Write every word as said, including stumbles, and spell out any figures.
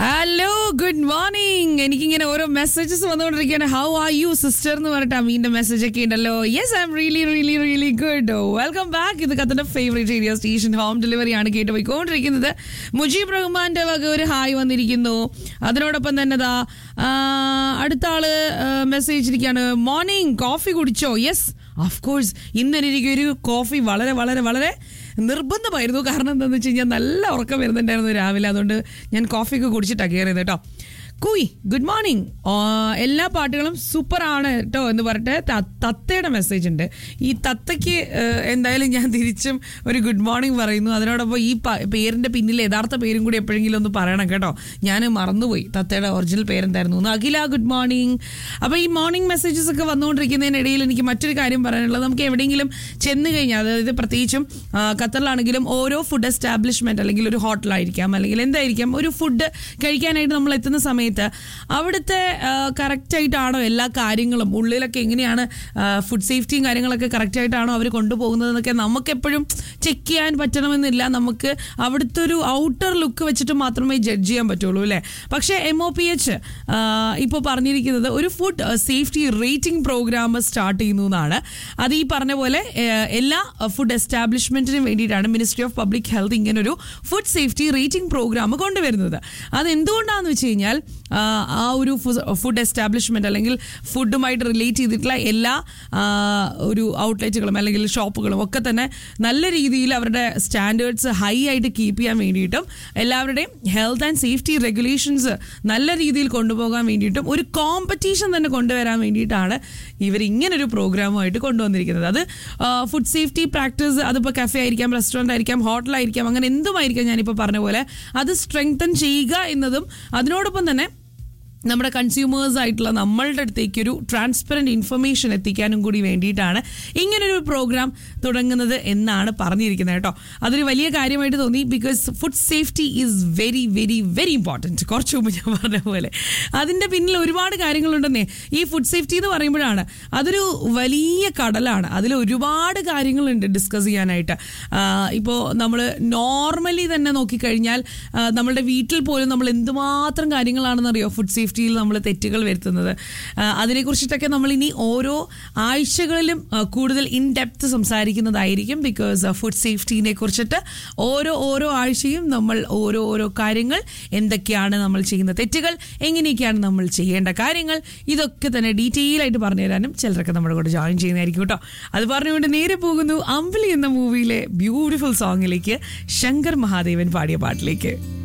Hello, good morning. എനിക്കിങ്ങനെ ഓരോ messages വന്നുകൊണ്ടിരിക്കുകയാണ്. ഹൗ ആർ യു സിസ്റ്റർ എന്ന് പറഞ്ഞിട്ട് അമീന്റെ മെസ്സേജ് ഒക്കെ ഉണ്ടല്ലോ. Yes, I am really really really good. Welcome back. ഇത് കത്തന്റെ favourite radio station home delivery ആണ് കേട്ട് പോയിക്കൊണ്ടിരിക്കുന്നത്. മുജീബ് റഹ്മാന്റെ വക ഒരു ഹായ് വന്നിരിക്കുന്നു. അതിനോടൊപ്പം തന്നെ ദാ അടുത്ത ആള് മെസ്സേജ് ഇരിക്കുകയാണ്. മോർണിംഗ്, കോഫി കുടിച്ചോ? Yes, of course. ഇന്ന് എനിക്കൊരു കോഫി വളരെ വളരെ വളരെ നിർബന്ധമായിരുന്നു. കാരണം എന്താണെന്ന് വെച്ച് കഴിഞ്ഞാൽ നല്ല ഉറക്കം വരുന്നുണ്ടായിരുന്നു രാവിലെ. അതുകൊണ്ട് ഞാൻ കോഫിയൊക്കെ കുടിച്ചിട്ടാണ് കയറിയത് കേട്ടോ. കുയ്, ഗുഡ് മോർണിംഗ്. എല്ലാ പാട്ടുകളും സൂപ്പർ ആണ് കേട്ടോ എന്ന് പറഞ്ഞിട്ട് തത്തയുടെ മെസ്സേജ് ഉണ്ട്. ഈ തത്തയ്ക്ക് എന്തായാലും ഞാൻ തിരിച്ചും ഒരു ഗുഡ് മോർണിംഗ് പറയുന്നു. അതിനോടൊപ്പം ഈ പേരിന്റെ പിന്നിൽ യഥാർത്ഥ പേരും കൂടി എപ്പോഴെങ്കിലും ഒന്ന് പറയണം കേട്ടോ. ഞാൻ മറന്നുപോയി തത്തയുടെ ഒറിജിനൽ പേരെന്തായിരുന്നു. അഖില, ഗുഡ് മോർണിംഗ്. അപ്പോൾ ഈ മോർണിംഗ് മെസ്സേജസ് ഒക്കെ വന്നുകൊണ്ടിരിക്കുന്നതിനിടയിൽ എനിക്ക് മറ്റൊരു കാര്യം പറയാനുള്ളത്, നമുക്ക് എവിടെയെങ്കിലും ചെന്ന് കഴിഞ്ഞാൽ, അതായത് പ്രത്യേകിച്ചും ഖത്തറിലാണെങ്കിലും ഓരോ ഫുഡ് എസ്റ്റാബ്ലിഷ്മെന്റ് അല്ലെങ്കിൽ ഒരു ഹോട്ടലായിരിക്കാം അല്ലെങ്കിൽ എന്തായിരിക്കാം, ഒരു ഫുഡ് കഴിക്കാനായിട്ട് നമ്മൾ എത്തുന്ന സമയത്ത് അവിടുത്തെ കറക്റ്റ് ആയിട്ടാണോ എല്ലാ കാര്യങ്ങളും, ഉള്ളിലൊക്കെ എങ്ങനെയാണ് ഫുഡ് സേഫ്റ്റിയും കാര്യങ്ങളൊക്കെ കറക്റ്റ് ആയിട്ടാണോ അവർ കൊണ്ടുപോകുന്നതെന്നൊക്കെ നമുക്കെപ്പോഴും ചെക്ക് ചെയ്യാൻ പറ്റണമെന്നില്ല. നമുക്ക് അവിടുത്തെ ഒരു ഔട്ടർ ലുക്ക് വെച്ചിട്ട് മാത്രമേ ജഡ്ജ് ചെയ്യാൻ പറ്റുള്ളൂ അല്ലേ. പക്ഷേ എം ഒ പി എച്ച് ഇപ്പോൾ പറഞ്ഞിരിക്കുന്നത് ഒരു food safety rating programme start ചെയ്യുന്നു എന്നാണ്. അത് ഈ പറഞ്ഞ പോലെ എല്ലാ ഫുഡ് എസ്റ്റാബ്ലിഷ്മെന്റിനും വേണ്ടിയിട്ടാണ് മിനിസ്ട്രി ഓഫ് പബ്ലിക് ഹെൽത്ത് ഇങ്ങനൊരു ഫുഡ് സേഫ്റ്റി റേറ്റിംഗ് പ്രോഗ്രാം കൊണ്ടുവരുന്നത്. അതെന്തുകൊണ്ടാണെന്ന് വെച്ച് കഴിഞ്ഞാൽ ആ ഒരു ഫുഡ് എസ്റ്റാബ്ലിഷ്മെന്റ് അല്ലെങ്കിൽ ഫുഡുമായിട്ട് റിലേറ്റ് ചെയ്തിട്ടുള്ള എല്ലാ ഒരു ഔട്ട്ലെറ്റുകളും അല്ലെങ്കിൽ ഷോപ്പുകളും ഒക്കെ തന്നെ നല്ല രീതിയിൽ അവരുടെ സ്റ്റാൻഡേർഡ്സ് ഹൈ ആയിട്ട് കീപ്പ് ചെയ്യാൻ വേണ്ടിയിട്ടും എല്ലാവരുടെയും ഹെൽത്ത് ആൻഡ് സേഫ്റ്റി റെഗുലേഷൻസ് നല്ല രീതിയിൽ കൊണ്ടുപോകാൻ വേണ്ടിയിട്ടും ഒരു കോമ്പറ്റീഷൻ തന്നെ കൊണ്ടുവരാൻ വേണ്ടിയിട്ടാണ് ഇവർ ഇങ്ങനൊരു പ്രോഗ്രാമുമായിട്ട് കൊണ്ടുവന്നിരിക്കുന്നത്. അത് ഫുഡ് സേഫ്റ്റി പ്രാക്ടീസ്, അതിപ്പോൾ കഫേ ആയിരിക്കാം, റെസ്റ്റോറൻറ്റ് ആയിരിക്കാം, ഹോട്ടലായിരിക്കാം, അങ്ങനെ എന്തുമായിരിക്കാം, ഞാനിപ്പോൾ പറഞ്ഞ പോലെ അത് സ്ട്രെങ്തൻ ചെയ്യുക എന്നതും അതിനോടൊപ്പം തന്നെ നമ്മുടെ കൺസ്യൂമേഴ്സ് ആയിട്ടുള്ള നമ്മളുടെ അടുത്തേക്ക് ഒരു ട്രാൻസ്പെറൻറ്റ് ഇൻഫർമേഷൻ എത്തിക്കാനും കൂടി വേണ്ടിയിട്ടാണ് ഇങ്ങനൊരു പ്രോഗ്രാം തുടങ്ങുന്നത് എന്നാണ് പറഞ്ഞിരിക്കുന്നത് കേട്ടോ. അതൊരു വലിയ കാര്യമായിട്ട് തോന്നി. Because food safety is very very very important. കുറച്ച് മുമ്പ് ഞാൻ പറഞ്ഞ പോലെ അതിൻ്റെ പിന്നിൽ ഒരുപാട് കാര്യങ്ങളുണ്ടെന്നേ. ഈ ഫുഡ് സേഫ്റ്റി എന്ന് പറയുമ്പോഴാണ് അതൊരു വലിയ കടലാണ്. അതിൽ ഒരുപാട് കാര്യങ്ങളുണ്ട് ഡിസ്കസ് ചെയ്യാനായിട്ട്. ഇപ്പോൾ നമ്മൾ നോർമലി തന്നെ നോക്കിക്കഴിഞ്ഞാൽ നമ്മളുടെ വീട്ടിൽ പോലും നമ്മൾ എന്തുമാത്രം കാര്യങ്ങളാണെന്നറിയോ ഫുഡ് സേഫ്റ്റി ിയിൽ നമ്മൾ തെറ്റുകൾ വരുത്തുന്നത്. അതിനെക്കുറിച്ചിട്ടൊക്കെ നമ്മൾ ഇനി ഓരോ ആഴ്ചകളിലും കൂടുതൽ ഇൻ ഡെപ്ത് സംസാരിക്കുന്നതായിരിക്കും. ബിക്കോസ് ഫുഡ് സേഫ്റ്റിനെ കുറിച്ചിട്ട് ഓരോ ഓരോ ആഴ്ചയും നമ്മൾ ഓരോ ഓരോ കാര്യങ്ങൾ, എന്തൊക്കെയാണ് നമ്മൾ ചെയ്യുന്ന തെറ്റുകൾ, എങ്ങനെയൊക്കെയാണ് നമ്മൾ ചെയ്യേണ്ട കാര്യങ്ങൾ, ഇതൊക്കെ തന്നെ ഡീറ്റെയിൽ ആയിട്ട് പറഞ്ഞു തരാനും ചിലരൊക്കെ നമ്മുടെ കൂടെ ജോയിൻ ചെയ്യുന്നതായിരിക്കും കേട്ടോ. അത് പറഞ്ഞുകൊണ്ട് നേരെ പോകുന്നു അമ്പിളി എന്ന മൂവിയിലെ ബ്യൂട്ടിഫുൾ സോങ്ങിലേക്ക്, ശങ്കർ മഹാദേവൻ പാടിയ പാട്ടിലേക്ക്.